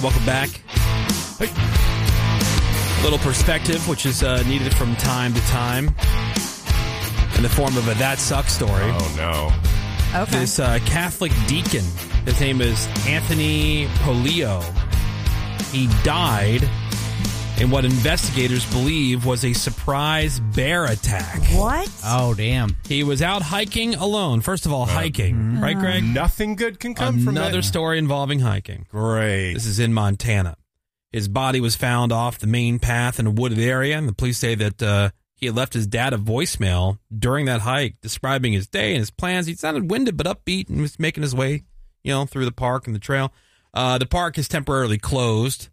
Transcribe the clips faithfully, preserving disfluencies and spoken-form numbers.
Welcome back. Hey. Little perspective, which is uh, needed from time to time in the form of a That Sucks story. Oh, no. Okay. This uh, Catholic deacon, his name is Anthony Polio. He died in what investigators believe was a surprise bear attack. What? Oh, damn. He was out hiking alone. First of all, hiking. Uh-huh. Right, Greg? Nothing good can come from that. Another story involving hiking. Great. This is in Montana. His body was found off the main path in a wooded area, and the police say that uh, he had left his dad a voicemail during that hike describing his day and his plans. He sounded winded but upbeat and was making his way, you know, through the park and the trail. Uh, the park is temporarily closed,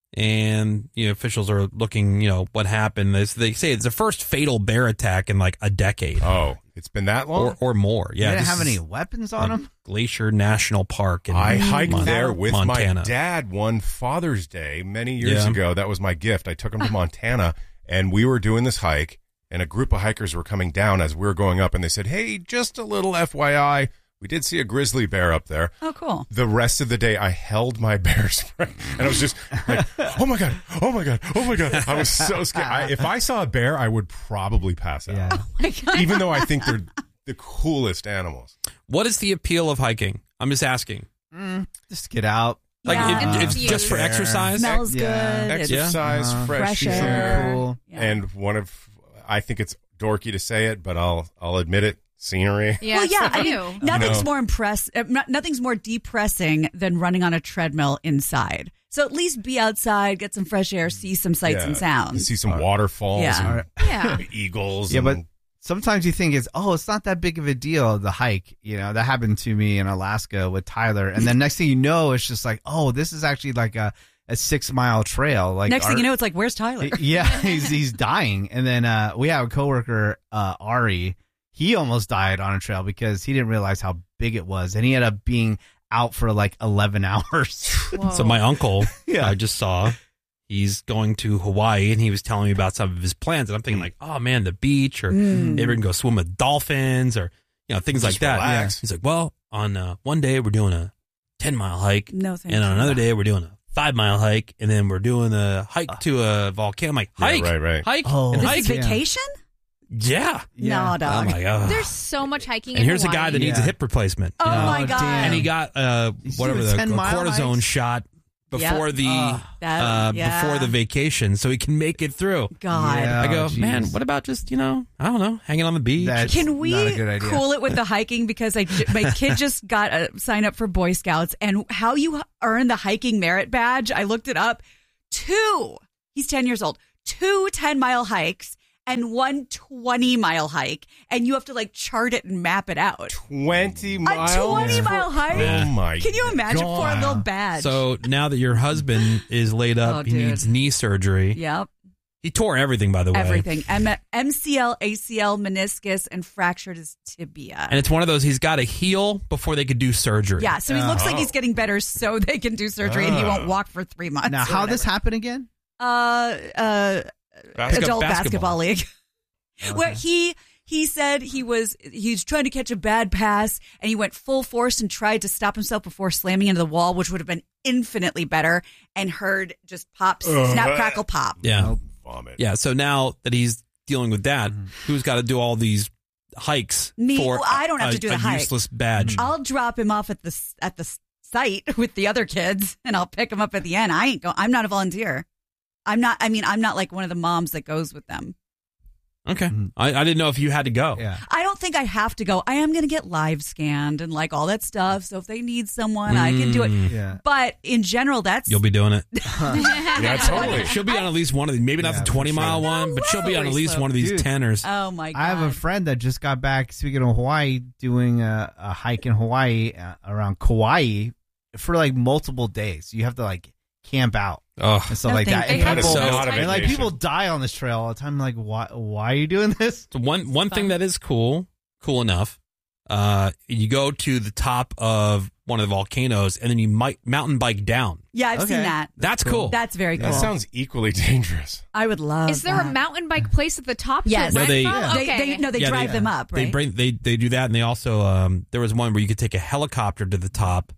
and you know, officials are looking, you know, what happened. They, they say it's the first fatal bear attack in like a decade. Oh, it's been that long? Or, or more. Yeah, They didn't this have is any weapons on like them? Glacier National Park in I hiked Mon- there with Montana. my dad one Father's Day many years Yeah. ago. That was my gift. I took him to Montana, and we were doing this hike, and a group of hikers were coming down as we were going up, and they said, hey, just a little F Y I, we did see a grizzly bear up there. Oh, cool. The rest of the day, I held my bear spray, and I was just like, oh, my God, oh, my God, oh, my God. I was so scared. I, if I saw a bear, I would probably pass out, Yeah. Oh my God. even though I think they're the coolest animals. What is the appeal of hiking? I'm just asking. Mm, just get out. Like, Yeah. it, it's Uh, just for fair. exercise? Smells Yeah. good. It's- Exercise, Uh, fresh, fresh air. air. Cool. Yeah. And one of, I think it's dorky to say it, but I'll I'll admit it, scenery. Yeah, well, yeah. it's I mean, you. nothing's No. more impress. uh, no- Nothing's more depressing than running on a treadmill inside. So at least be outside, get some fresh air, see some sights Yeah. and You sounds. see some waterfalls Yeah. and Yeah. eagles. Yeah, but and, sometimes you think it's, oh, it's not that big of a deal, the hike. You know, that happened to me in Alaska with Tyler. And then next thing you know, it's just like, oh, this is actually like a, a six mile trail. Like Next thing our- you know, it's like, where's Tyler? Yeah, he's he's dying. And then uh, we have a coworker, uh, Ari. He almost died on a trail because he didn't realize how big it was, and he ended up being out for like eleven hours. Whoa. So my uncle, Yeah. I just saw, he's going to Hawaii, and he was telling me about some of his plans, and I'm thinking like, oh man, the beach, or Mm. maybe we can go swim with dolphins, or you know, things like Just that. relax. He's like, well, on uh, one day we're doing a ten mile hike, No, thank and on you. another day we're doing a five mile hike, and then we're doing a hike to a volcano. I'm like, Yeah, hike, right, right. hike, Oh. and This hike. is vacation? Yeah. Yeah. No, Oh dog. my god. There's so much hiking And in here's a Hawaii. guy that needs a Yeah. hip replacement. Oh, you know? my Oh, God. damn. And he got uh, He's whatever doing the ten mile cortisone hikes? shot before Yep. the Ugh. That- uh, yeah. before the vacation, so he can make it through. God. Yeah. I go, Oh, geez. man. What about just you know, I don't know, hanging on the beach? That's Can we not a good idea. cool it with the hiking? Because I, j- my kid just got a sign up for Boy Scouts, and how you earn the hiking merit badge, I looked it up. Two, he's ten years old, two ten mile hikes and one twenty mile hike, and you have to like chart it and map it out. twenty miles. A twenty mile hike? Oh, my Can you imagine God. for a little badge? So now that your husband is laid up, Oh, he dude. needs knee surgery. Yep. He tore everything, by the way. Everything. M- MCL, A C L, meniscus, and fractured his tibia. And it's one of those. He's got to heal before they could do surgery. Yeah, so he looks like Oh. he's getting better so they can do surgery and he won't Oh. walk for three months. Now, or how this whatever. happen again? Uh, uh, Basket- adult basketball, basketball. league. Where he he said he was he was trying to catch a bad pass and he went full force and tried to stop himself before slamming into the wall, which would have been infinitely better, and heard just pop, snap, crackle, pop. Yeah. Nope. Vomit. Yeah. So now that he's dealing with that, who's got to do all these hikes Me- for well, I don't have a, to do a the hike. useless badge? I'll drop him off at the s- at the s- site with the other kids, and I'll pick him up at the end. I ain't go. I'm not a volunteer. I'm not. I mean, I'm not like one of the moms that goes with them. Okay. I, I didn't know if you had to go. Yeah. I don't think I have to go. I am going to get live scanned and like all that stuff. So if they need someone, I can do it. Mm. Yeah. But in general, that's You'll be doing it. Yeah, totally. She'll be on at least one of these. Maybe not Yeah, the twenty for mile sure. one, but she'll be on at Slippery least slope. one of these Dude. teners. oh my god. I have a friend that just got back, speaking of Hawaii, doing a, a hike in Hawaii uh, around Kauai for like multiple days. You have to like camp out Oh, and stuff No, like that. thank And you. That is people, So- not a and like vacation. people die on this trail all the time. Like, why? Why are you doing this? so one one thing that is cool, cool enough. Uh, you go to the top of one of the volcanoes, and then you might mountain bike down. yeah, I've Okay. seen that. That's cool. cool. That's very cool. That sounds equally dangerous. I would love. Is there that. a mountain bike place at the top? Yes. To No, rent they- from? Yeah. They, Okay. they no, they Yeah, drive they- them up, right? They bring they they do that, and they also um there was one where you could take a helicopter to the top,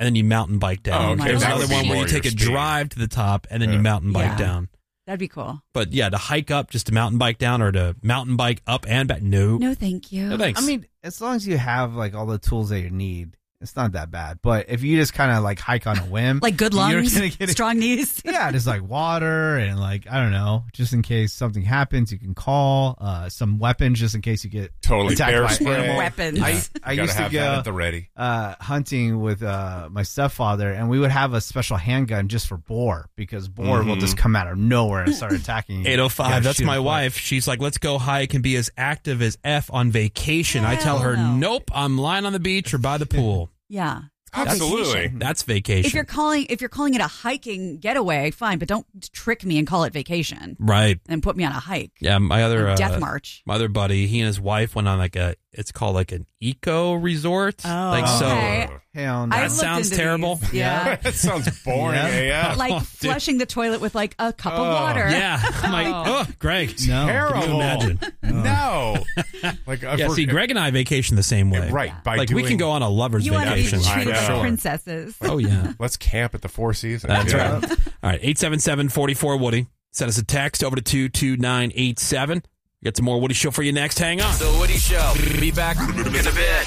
and then you mountain bike down. Oh, okay. There's That another would be one where more you take a your speed. drive to the top, and then Yeah. you mountain bike Yeah. down. That'd be cool. But yeah, to hike up just to mountain bike down or to mountain bike up and back, no. No, thank you. No thanks. I mean, as long as you have like all the tools that you need, it's not that bad. But if you just kind of like hike on a whim, Like good you're lungs, gonna get it- strong knees. yeah, just like water and like I don't know, just in case something happens, you can call uh, some weapons just in case you get Totally attacked bear by spray. animal. Weapons. Yeah. I, I Gotta used to have go that at the ready. uh, hunting with uh, my stepfather, and we would have a special handgun just for boar because boar will Mhm. just come out of nowhere and start attacking you. eight oh You five. gotta That's shoot my them quick. wife. She's like, let's go hike and be as active as F on vacation. I tell her, Hell no. nope, I'm lying on the beach or by the pool. Yeah. It's called Absolutely. vacation. That's vacation. If you're calling if you're calling it a hiking getaway, fine, but don't trick me and call it vacation right. and put me on a hike. Yeah, my other A uh, death march. my other buddy, he and his wife went on like a, it's called like an eco resort. Oh, like so. okay. Hell no. I That looked sounds into terrible. these. Yeah. That sounds boring. Yeah. A F. Like Oh, dude. flushing the toilet with like a cup Oh, of water. Yeah, I'm like, Oh. oh, Greg, No. Terrible. Can you imagine? No. Like, if Yeah, we're- see, Greg and I vacation the same way. Right. By Like we doing- can go on a lover's You want to be vacation. treated I like know. princesses. Oh yeah, Let's camp at the Four Seasons. that's Yeah. right. All right, eight seven seven, four four, Woody. Send us a text over to two two nine eight seven. Get some more Woody Show for you next. Hang on. The Woody Show. Be back in a bit.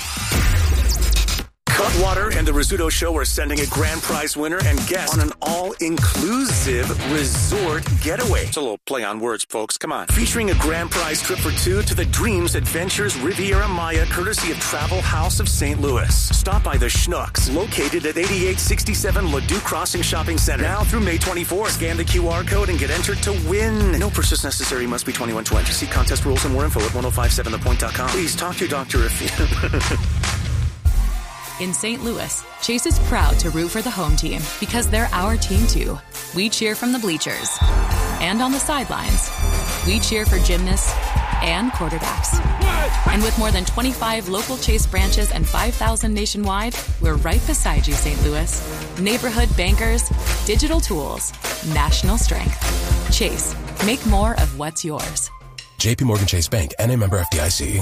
Cutwater and the Rizzuto Show are sending a grand prize winner and guest on an all-inclusive resort getaway. It's a little play on words, folks. Come on. Featuring a grand prize trip for two to the Dreams Adventures Riviera Maya, courtesy of Travel House of Saint Louis. Stop by the Schnucks, located at eighty-eight sixty-seven Ladue Crossing Shopping Center. Now through May twenty-fourth. Scan the Q R code and get entered to win. No purchase necessary. Must be twenty-one twenty. See contest rules and more info at ten fifty-seven the point dot com. Please talk to your doctor if you... In Saint Louis, Chase is proud to root for the home team because they're our team too. We cheer from the bleachers and on the sidelines. We cheer for gymnasts and quarterbacks. And with more than twenty-five local Chase branches and five thousand nationwide, we're right beside you, Saint Louis. Neighborhood bankers, digital tools, national strength. Chase, make more of what's yours. J P Morgan Chase Bank, N A member F D I C.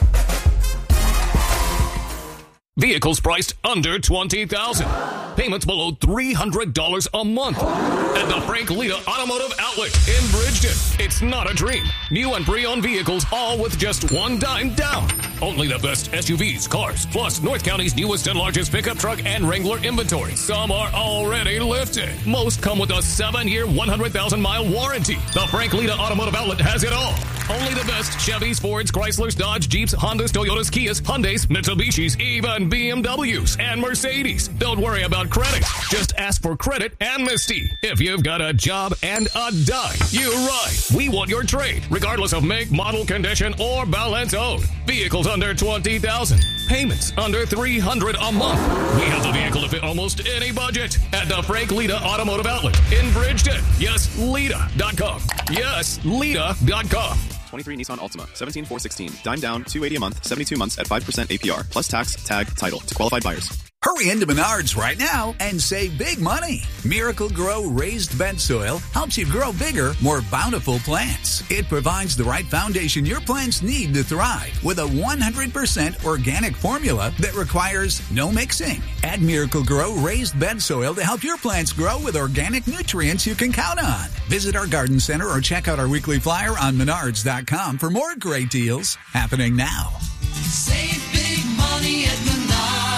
Vehicles priced under twenty thousand dollars. Payments below three hundred dollars a month. At the Frank Lita Automotive Outlet in Bridgeton. It's not a dream. New and pre-owned vehicles, all with just one dime down. Only the best S U Vs, cars, plus North County's newest and largest pickup truck and Wrangler inventory. Some are already lifted. Most come with a seven-year, one hundred thousand mile warranty. The Frank Lita Automotive Outlet has it all. Only the best Chevys, Fords, Chryslers, Dodge, Jeeps, Hondas, Toyotas, Kias, Hyundais, Mitsubishis, even B M Ws and Mercedes. Don't worry about credit. Just ask for credit amnesty. If you've got a job and a dime, you ride. We want your trade, regardless of make, model, condition, or balance owed. Vehicles under twenty thousand dollars. Payments under three hundred dollars a month. We have the vehicle to fit almost any budget at the Frank Lita Automotive Outlet in Bridgeton. Yes, Lita dot com. Yes, Lita dot com. twenty-three Nissan Altima, seventeen four sixteen. Dime down, two hundred eighty a month, seventy-two months at five percent A P R, plus tax, tag, title to qualified buyers. Hurry into Menards right now and save big money. Miracle Grow Raised Bed Soil helps you grow bigger, more bountiful plants. It provides the right foundation your plants need to thrive with a one hundred percent organic formula that requires no mixing. Add Miracle Grow Raised Bed Soil to help your plants grow with organic nutrients you can count on. Visit our garden center or check out our weekly flyer on menards dot com for more great deals happening now. Save big money at Menards.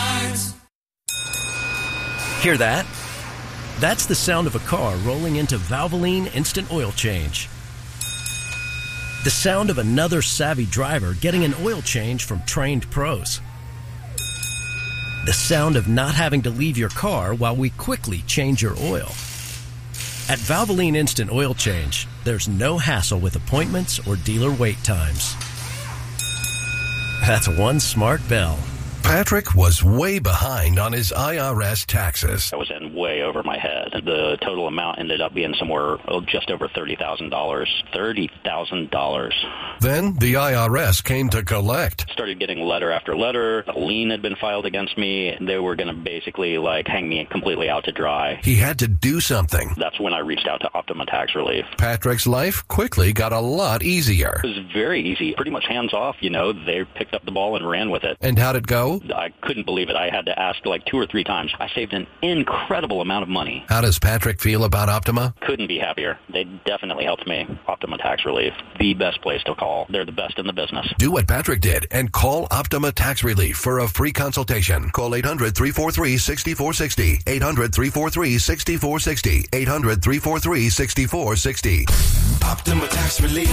Hear that? That's the sound of a car rolling into Valvoline Instant Oil Change. The sound of another savvy driver getting an oil change from trained pros. The sound of not having to leave your car while we quickly change your oil. At Valvoline Instant Oil Change, there's no hassle with appointments or dealer wait times. That's one smart bell. Patrick was way behind on his I R S taxes. I was in way over my head. The total amount ended up being somewhere oh, just over thirty thousand dollars. thirty thousand dollars. Then the I R S came to collect. Started getting letter after letter. A lien had been filed against me. They were going to basically like hang me completely out to dry. He had to do something. That's when I reached out to Optima Tax Relief. Patrick's life quickly got a lot easier. It was very easy. Pretty much hands off, you know. They picked up the ball and ran with it. And how'd it go? So? I couldn't believe it. I had to ask like two or three times. I saved an incredible amount of money. How does Patrick feel about Optima? Couldn't be happier. They definitely helped me. Optima Tax Relief, the best place to call. They're the best in the business. Do what Patrick did and call Optima Tax Relief for a free consultation. Call eight hundred, three four three, six four six zero. eight hundred, three four three, six four six zero. eight hundred, three four three, six four six zero. Optima Tax Relief.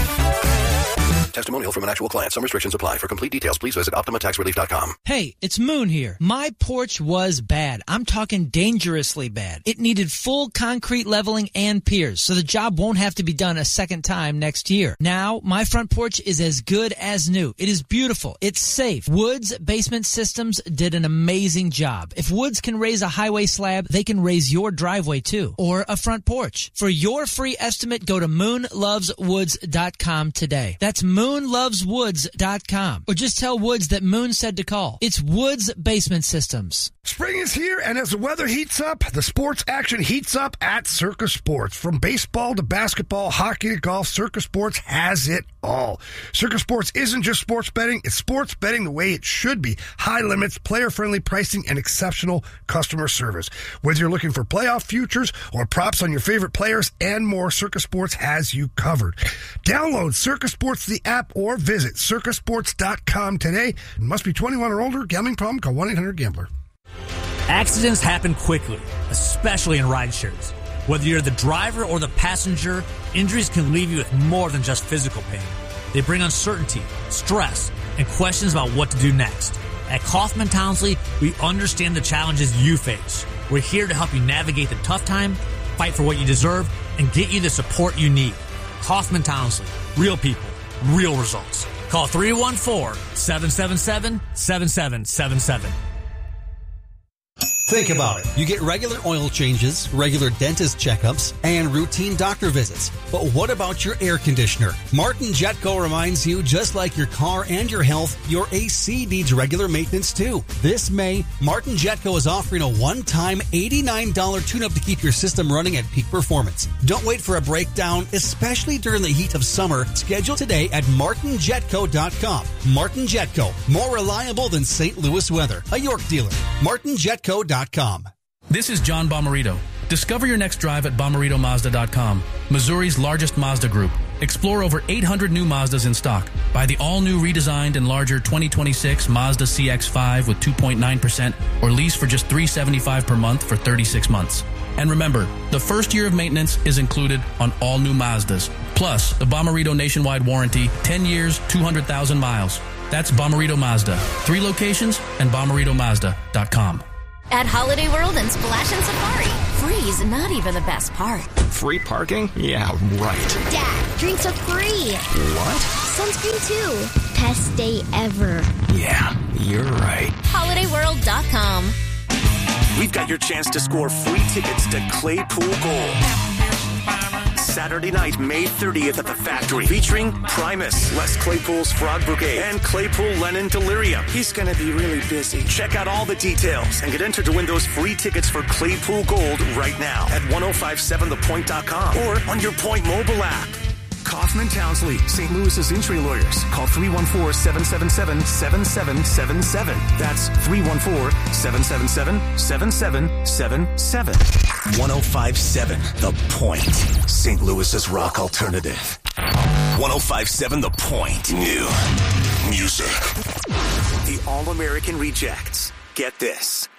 Testimonial from an actual client. Some restrictions apply. For complete details, please visit optima tax relief dot com. Hey, it's Moon here. My porch was bad. I'm talking dangerously bad. It needed full concrete leveling and piers, so the job won't have to be done a second time next year. Now, my front porch is as good as new. It is beautiful. It's safe. Woods Basement Systems did an amazing job. If Woods can raise a highway slab, they can raise your driveway too, or a front porch. For your free estimate, go to moon loves woods dot com today. That's moon loves woods dot com. Or just tell Woods that Moon said to call. It's Woods Basement Systems. Spring is here, and as the weather heats up, the sports action heats up at Circus Sports. From baseball to basketball, hockey to golf, Circus Sports has it all. Circus Sports isn't just sports betting, it's sports betting the way it should be. High limits, player-friendly pricing, and exceptional customer service. Whether you're looking for playoff futures or props on your favorite players and more, Circus Sports has you covered. Download Circus Sports, the app, or visit circus sports dot com today. It must be twenty-one or older. Gambling problem? Call one eight hundred gambler. Accidents happen quickly, especially in rideshares. Whether you're the driver or the passenger, injuries can leave you with more than just physical pain. They bring uncertainty, stress, and questions about what to do next. At Kaufman Townsley, we understand the challenges you face. We're here to help you navigate the tough time, fight for what you deserve, and get you the support you need. Kaufman Townsley, real people, real results. Call three one four, seven seven seven, seven seven seven seven. Think about it. You get regular oil changes, regular dentist checkups, and routine doctor visits. But what about your air conditioner? Martin Jetco reminds you, just like your car and your health, your A C needs regular maintenance too. This May, Martin Jetco is offering a one-time eighty-nine dollars tune-up to keep your system running at peak performance. Don't wait for a breakdown, especially during the heat of summer. Schedule today at martin jetco dot com. Martin Jetco, more reliable than Saint Louis weather. A York dealer. martin jetco dot com. This is John Bomarito. Discover your next drive at bomarito mazda dot com, Missouri's largest Mazda group. Explore over eight hundred new Mazdas in stock. Buy the all-new redesigned and larger twenty twenty-six Mazda C X five with two point nine percent or lease for just three hundred seventy-five dollars per month for thirty-six months. And remember, the first year of maintenance is included on all new Mazdas. Plus, the Bomarito nationwide warranty, ten years, two hundred thousand miles. That's Bomarito Mazda. Three locations and bomarito mazda dot com. At Holiday World and Splash and Safari, free's not even the best part. Free parking? Yeah, right. Dad, drinks are free. What? Sunscreen too. Best day ever. Yeah, you're right. holiday world dot com. We've got your chance to score free tickets to Claypool Gold. Saturday night, May thirtieth at the Factory, featuring Primus, Les Claypool's Frog Brigade, and Claypool Lennon Delirium. He's going to be really busy. Check out all the details and get entered to win those free tickets for Claypool Gold right now at ten fifty-seven the point dot com or on your Point mobile app. Kaufman Townsley, Saint Louis's injury lawyers. Call three one four, seven seven seven, seven seven seven seven. That's three one four, seven seven seven, seven seven seven seven. ten fifty-seven The Point, Saint Louis's rock alternative. ten fifty-seven The Point. New music. The All-American Rejects. Get this.